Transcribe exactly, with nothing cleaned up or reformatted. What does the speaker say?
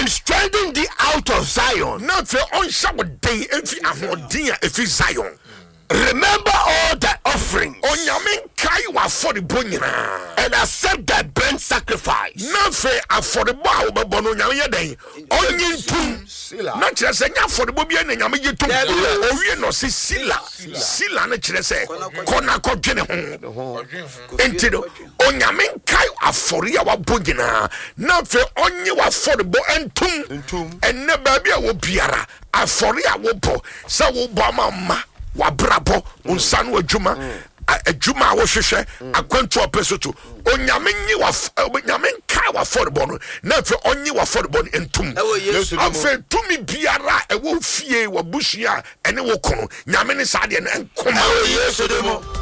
and strengthen thee out of Zion. Na fe on sha wodin efi ahodin a efi Zion. Remember all thy offering. Onyame kai wa for the bonyina And accept thy burnt sacrifice. Na fe afọrịbọ a wobẹbọ no nyame yẹ den onye ntum na kyerɛ sɛ nya afọrịbọ bi na nyame yɛ tum owie no se sila sila no kyerɛ sɛ kɔna kɔdwene ho enti no onyame nkae afɔre a wabɔ nyinaa na afei ɔnye wafɔrebɔ ntum ɛnnɛ baabi a wɔ biara afɔre a wobɔ sɛ wobɔ ama mma wabrabɔ unsa no adwuma adwuma a wohwehwɛ akwantu opɛ to onyame nyi wa onyame nka wa fɔrebɔ no na afei ɔnye wa fɔrebɔ no ntum afei tumi biara ɛwɔ fie wɔ busua ɛne wo kono nyame ne saa deɛ no nkoma Yesu demo